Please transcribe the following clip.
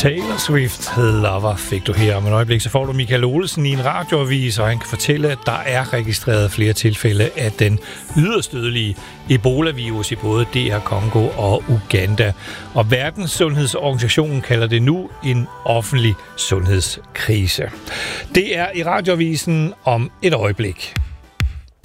Taylor Swift, Lover, fik du her. Om et øjeblik, så får du Michael Olsen i en radioavis, og han kan fortælle, at der er registreret flere tilfælde af den yderst dødelige Ebola-virus i både DR Congo og Uganda. Og Verdenssundhedsorganisationen kalder det nu en offentlig sundhedskrise. Det er i radioavisen om et øjeblik.